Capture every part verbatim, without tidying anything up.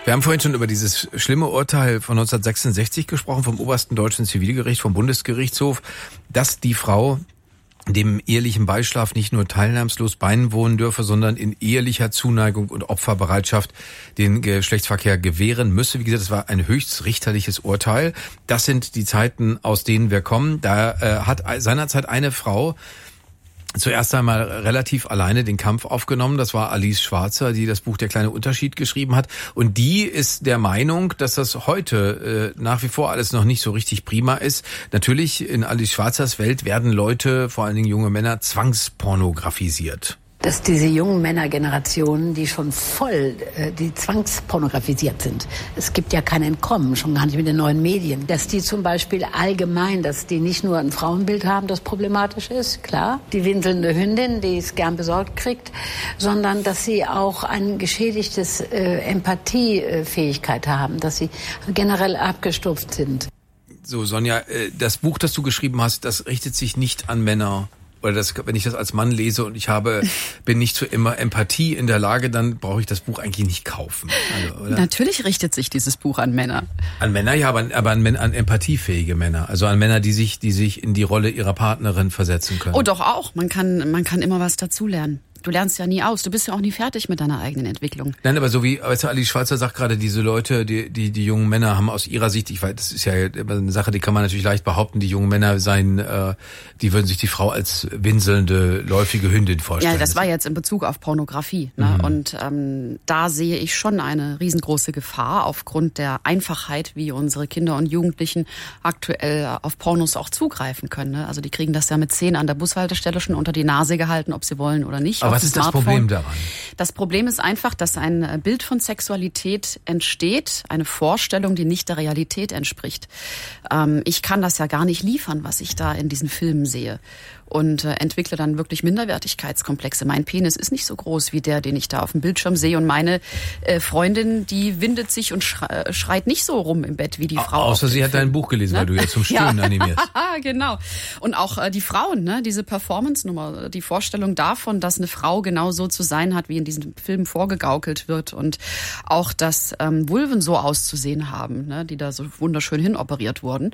Wir haben vorhin schon über dieses schlimme Urteil von neunzehnhundertsechsundsechzig gesprochen, vom obersten deutschen Zivilgericht, vom Bundesgerichtshof, dass die Frau dem ehelichen Beischlaf nicht nur teilnahmslos beiwohnen dürfe, sondern in ehelicher Zuneigung und Opferbereitschaft den Geschlechtsverkehr gewähren müsse. Wie gesagt, das war ein höchstrichterliches Urteil. Das sind die Zeiten, aus denen wir kommen. Da äh, hat seinerzeit eine Frau zuerst einmal relativ alleine den Kampf aufgenommen. Das war Alice Schwarzer, die das Buch Der kleine Unterschied geschrieben hat. Und die ist der Meinung, dass das heute äh, nach wie vor alles noch nicht so richtig prima ist. Natürlich, in Alice Schwarzers Welt werden Leute, vor allen Dingen junge Männer, zwangspornografisiert. Dass diese jungen Männergenerationen, die schon voll, äh, die zwangspornografisiert sind. Es gibt ja kein Entkommen, schon gar nicht mit den neuen Medien. Dass die zum Beispiel allgemein, dass die nicht nur ein Frauenbild haben, das problematisch ist, klar. Die winselnde Hündin, die es gern besorgt kriegt, sondern dass sie auch ein geschädigtes äh, Empathiefähigkeit haben, dass sie generell abgestumpft sind. So, Sonja, äh, das Buch, das du geschrieben hast, das richtet sich nicht an Männer. Oder das, wenn ich das als Mann lese und ich habe, bin nicht zu immer Empathie in der Lage, dann brauche ich das Buch eigentlich nicht kaufen. Also, oder? Natürlich richtet sich dieses Buch an Männer. An Männer, ja, aber, aber an, an empathiefähige Männer. Also an Männer, die sich, die sich in die Rolle ihrer Partnerin versetzen können. Oh, doch auch. Man kann, man kann immer was dazulernen. Du lernst ja nie aus. Du bist ja auch nie fertig mit deiner eigenen Entwicklung. Nein, aber so wie, weißt du, Alice Schwarzer sagt gerade, diese Leute, die, die, die jungen Männer haben aus ihrer Sicht, ich weiß, das ist ja eine Sache, die kann man natürlich leicht behaupten, die jungen Männer seien, äh, die würden sich die Frau als winselnde, läufige Hündin vorstellen. Ja, das war jetzt in Bezug auf Pornografie. Ne? Mhm. Und ähm, da sehe ich schon eine riesengroße Gefahr aufgrund der Einfachheit, wie unsere Kinder und Jugendlichen aktuell auf Pornos auch zugreifen können. Ne? Also die kriegen das ja mit zehn an der Bushaltestelle schon unter die Nase gehalten, ob sie wollen oder nicht. Aber was ist das Problem daran? Das Problem ist einfach, dass ein Bild von Sexualität entsteht, eine Vorstellung, die nicht der Realität entspricht. Ähm, ich kann das ja gar nicht liefern, was ich da in diesen Filmen sehe. Und äh, entwickle dann wirklich Minderwertigkeitskomplexe. Mein Penis ist nicht so groß wie der, den ich da auf dem Bildschirm sehe. Und meine äh, Freundin, die windet sich und schre- schreit nicht so rum im Bett wie die Frau. Außer sie hat dein Buch gelesen, ne? Weil du ja zum Stöhnen ja. animierst. Genau. Und auch äh, die Frauen, ne? Diese Performance-Nummer, die Vorstellung davon, dass eine Frau genau so zu sein hat, wie in diesem Film vorgegaukelt wird. Und auch, dass ähm, Vulven so auszusehen haben, ne? Die da so wunderschön hinoperiert wurden.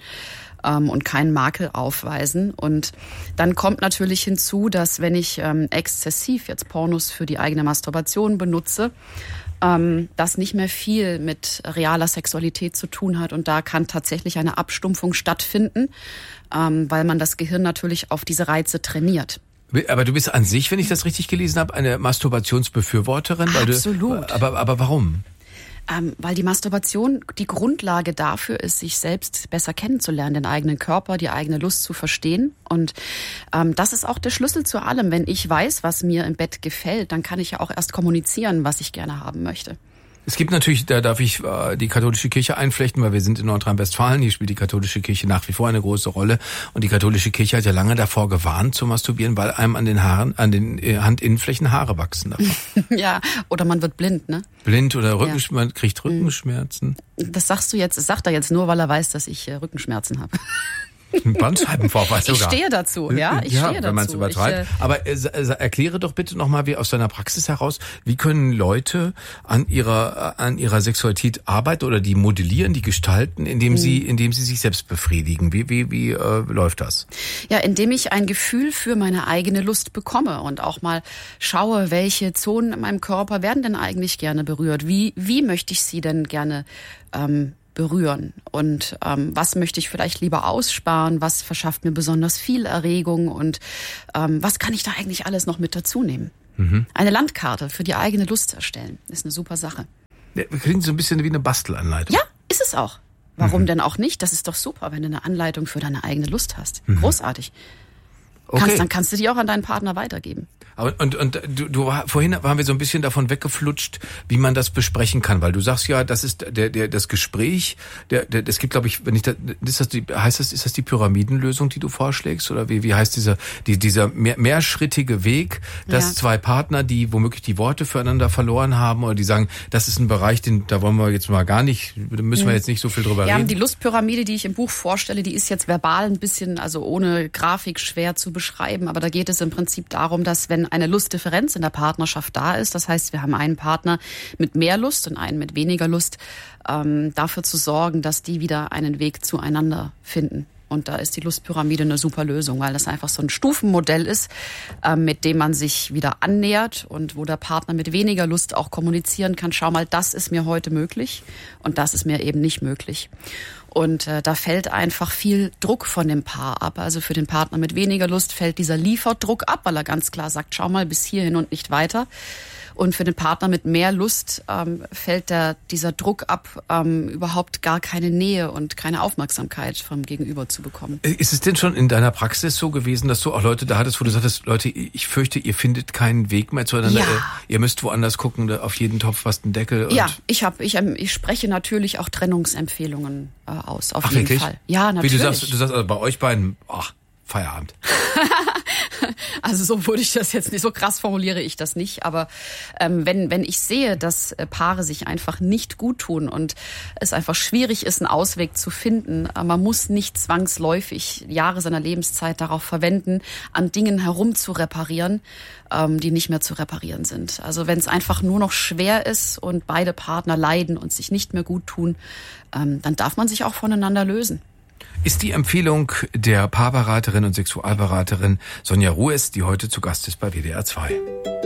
Und keinen Makel aufweisen. Und dann kommt natürlich hinzu, dass wenn ich ähm, exzessiv jetzt Pornos für die eigene Masturbation benutze, ähm, das nicht mehr viel mit realer Sexualität zu tun hat. Und da kann tatsächlich eine Abstumpfung stattfinden, ähm, weil man das Gehirn natürlich auf diese Reize trainiert. Aber du bist an sich, wenn ich das richtig gelesen habe, eine Masturbationsbefürworterin? Weil Absolut. Du, aber, aber warum? Ähm, weil die Masturbation die Grundlage dafür ist, sich selbst besser kennenzulernen, den eigenen Körper, die eigene Lust zu verstehen. Und ähm, das ist auch der Schlüssel zu allem. Wenn ich weiß, was mir im Bett gefällt, dann kann ich ja auch erst kommunizieren, was ich gerne haben möchte. Es gibt natürlich, da darf ich äh, die katholische Kirche einflechten, weil wir sind in Nordrhein-Westfalen, hier spielt die katholische Kirche nach wie vor eine große Rolle. Und die katholische Kirche hat ja lange davor gewarnt zu masturbieren, weil einem an den Haaren, an den äh, Handinnenflächen Haare wachsen davon. Ja, oder man wird blind, ne? Blind oder Rücken, ja. Man kriegt Rückenschmerzen. Das sagst du jetzt, das sagt er jetzt nur, weil er weiß, dass ich äh, Rückenschmerzen habe. Ein Bandscheibenvorfall sogar. Ich stehe dazu, ja, ich ja, stehe dazu. Wenn man es übertreibt. Ich, äh Aber äh, erkläre doch bitte nochmal, wie aus deiner Praxis heraus, wie können Leute an ihrer an ihrer Sexualität arbeiten oder die modellieren, die gestalten, indem mhm. sie indem sie sich selbst befriedigen? Wie wie wie äh, läuft das? Ja, indem ich ein Gefühl für meine eigene Lust bekomme und auch mal schaue, welche Zonen in meinem Körper werden denn eigentlich gerne berührt? Wie wie möchte ich sie denn gerne ähm, berühren und ähm, was möchte ich vielleicht lieber aussparen, was verschafft mir besonders viel Erregung und ähm, was kann ich da eigentlich alles noch mit dazu nehmen? Mhm. Eine Landkarte für die eigene Lust erstellen, ist eine super Sache. Ja, klingt so ein bisschen wie eine Bastelanleitung. Ja, ist es auch. Warum mhm. denn auch nicht? Das ist doch super, wenn du eine Anleitung für deine eigene Lust hast. Mhm. Großartig. Okay. Kannst, dann kannst du die auch an deinen Partner weitergeben. Aber, und und du, du vorhin waren wir so ein bisschen davon weggeflutscht, wie man das besprechen kann, weil du sagst ja, das ist der der das Gespräch, der der das gibt, glaube ich, wenn ich da, ist das die heißt das ist das die Pyramidenlösung, die du vorschlägst oder wie wie heißt dieser die, dieser mehr, mehrschrittige Weg, dass ja. zwei Partner, die womöglich die Worte füreinander verloren haben oder die sagen, das ist ein Bereich, den da wollen wir jetzt mal gar nicht, da müssen wir jetzt nicht so viel drüber ja, reden. Die Lustpyramide, die ich im Buch vorstelle, die ist jetzt verbal ein bisschen, also ohne Grafik schwer zu beschreiben, aber da geht es im Prinzip darum, dass wenn wenn eine Lustdifferenz in der Partnerschaft da ist, das heißt, wir haben einen Partner mit mehr Lust und einen mit weniger Lust, ähm, dafür zu sorgen, dass die wieder einen Weg zueinander finden. Und da ist die Lustpyramide eine super Lösung, weil das einfach so ein Stufenmodell ist, äh, mit dem man sich wieder annähert und wo der Partner mit weniger Lust auch kommunizieren kann, schau mal, das ist mir heute möglich und das ist mir eben nicht möglich. Und äh, da fällt einfach viel Druck von dem Paar ab. Also für den Partner mit weniger Lust fällt dieser Lieferdruck ab, weil er ganz klar sagt, schau mal bis hierhin und nicht weiter. Und für den Partner mit mehr Lust ähm, fällt der, dieser Druck ab, ähm, überhaupt gar keine Nähe und keine Aufmerksamkeit vom Gegenüber zu bekommen. Ist es denn schon in deiner Praxis so gewesen, dass du auch Leute da hattest, wo du sagtest, Leute, ich fürchte, ihr findet keinen Weg mehr zueinander, ja. ihr müsst woanders gucken, auf jeden Topf passt ein Deckel? Und ja, ich habe, ich, ähm, ich spreche natürlich auch Trennungsempfehlungen äh, aus, auf Ach, jeden wirklich? Fall. Ja, natürlich. Wie du sagst, du sagst also bei euch beiden, ach, Feierabend. Also so würde ich das jetzt nicht, so krass formuliere ich das nicht. Aber ähm, wenn wenn ich sehe, dass äh, Paare sich einfach nicht gut tun und es einfach schwierig ist, einen Ausweg zu finden, äh, man muss nicht zwangsläufig Jahre seiner Lebenszeit darauf verwenden, an Dingen herum zu reparieren, ähm, die nicht mehr zu reparieren sind. Also wenn es einfach nur noch schwer ist und beide Partner leiden und sich nicht mehr gut tun, ähm, dann darf man sich auch voneinander lösen. Ist die Empfehlung der Paarberaterin und Sexualberaterin Sonja Ruess, die heute zu Gast ist bei W D R zwei.